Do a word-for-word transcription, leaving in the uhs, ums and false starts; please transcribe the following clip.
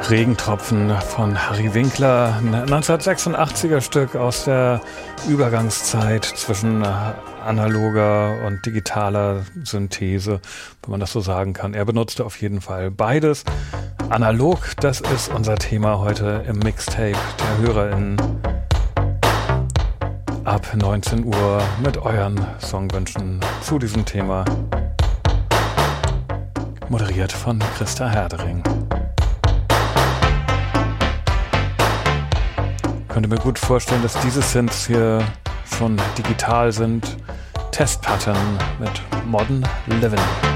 Regentropfen von Harry Winkler, ein neunzehnhundertsechsundachtziger Stück aus der Übergangszeit zwischen analoger und digitaler Synthese, wenn man das so sagen kann. Er benutzte auf jeden Fall beides. Analog, das ist unser Thema heute im Mixtape der HörerInnen. Ab neunzehn Uhr mit euren Songwünschen zu diesem Thema. Moderiert von Christa Herdering. Ich könnte mir gut vorstellen, dass diese Synths hier schon digital sind. Testpattern mit Modern Living.